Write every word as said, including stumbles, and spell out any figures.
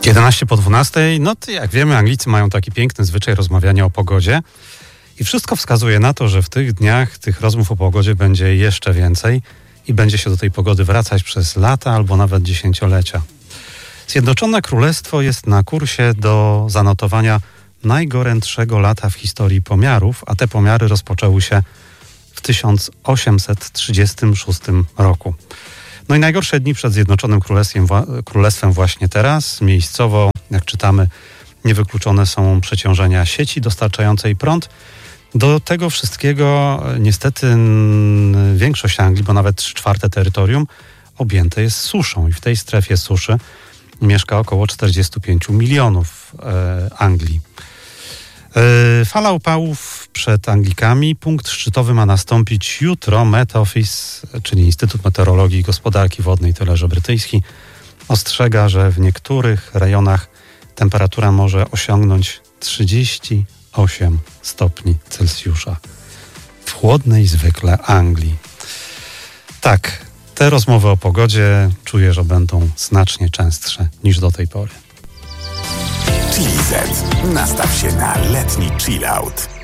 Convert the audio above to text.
jedenaście po dwunastej, no to jak wiemy, Anglicy mają taki piękny zwyczaj rozmawiania o pogodzie i wszystko wskazuje na to, że w tych dniach tych rozmów o pogodzie będzie jeszcze więcej i będzie się do tej pogody wracać przez lata albo nawet dziesięciolecia. Zjednoczone Królestwo jest na kursie do zanotowania najgorętszego lata w historii pomiarów, a te pomiary rozpoczęły się w tysiąc osiemset trzydziestym szóstym roku. No i najgorsze dni przed Zjednoczonym Królestwem, Królestwem właśnie teraz. Miejscowo, jak czytamy, niewykluczone są przeciążenia sieci dostarczającej prąd. Do tego wszystkiego niestety większość Anglii, bo nawet trzy czwarte terytorium, objęte jest suszą i w tej strefie suszy mieszka około czterdzieści pięć milionów e, Anglii. E, fala upałów przed Anglikami. Punkt szczytowy ma nastąpić jutro. Met Office, czyli Instytut Meteorologii i Gospodarki Wodnej, Telerze Brytyjski, ostrzega, że w niektórych rejonach temperatura może osiągnąć trzydzieści osiem stopni Celsjusza. W chłodnej zwykle Anglii. Tak, te rozmowy o pogodzie czuję, że będą znacznie częstsze niż do tej pory. Chili Z. Nastaw się na letni chill out.